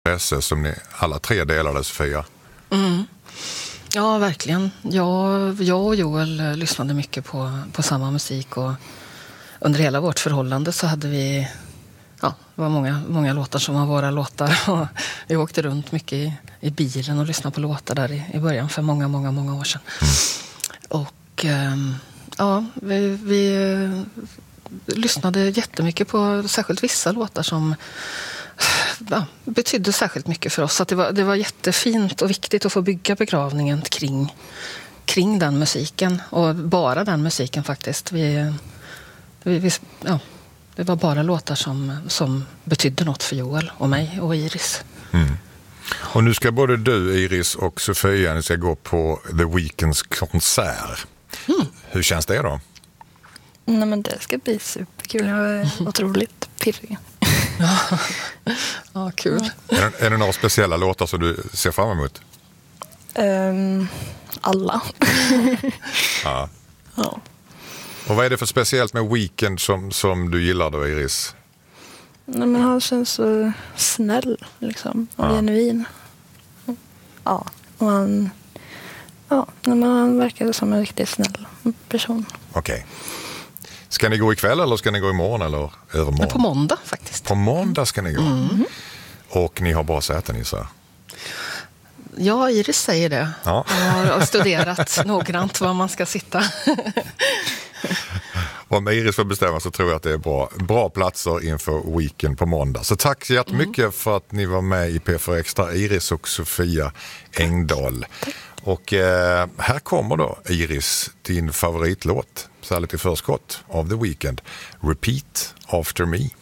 intresse som ni alla tre delade, Sofia. Mm. Ja, verkligen. Jag och Joel lyssnade mycket på samma musik, och under hela vårt förhållande så hade vi, det var många låtar som var våra låtar, och vi åkte runt mycket i bilen och lyssnade på låtar där i början för många år sedan. Och vi lyssnade jättemycket på särskilt vissa låtar som betydde särskilt mycket för oss. Så att det var jättefint och viktigt att få bygga begravningen kring den musiken, och bara den musiken faktiskt. Det var bara låtar som betydde något för Joel och mig och Iris. Mm. Och nu ska både du, Iris, och Sofia, ni ska gå på The Weeknds konsert. Hur känns det då? Nej, men det ska bli superkul. Jag är otroligt pirrig. Ja, kul. Är det några speciella låtar som du ser fram emot? Alla. Ja. Ja. Och vad är det för speciellt med Weeknd som du gillar då, Iris? Nej, men han känns så snäll liksom, och genuin. Ja, och han verkar som en riktigt snäll person. Okej. Ska ni gå ikväll eller ska ni gå imorgon eller övermorgon? På måndag faktiskt. På måndag ska ni gå. Och ni har bra säten, i så. Ja, Iris säger det. Ja. Jag har studerat noggrant var man ska sitta. Om Iris får bestämma så tror jag att det är bra platser inför Weeknd på måndag. Så tack så jättemycket för att ni var med i P4 Extra, Iris och Sofia Engdahl. Och här kommer då, Iris, din favoritlåt, så här lite förskott av The Weeknd. Repeat After Me.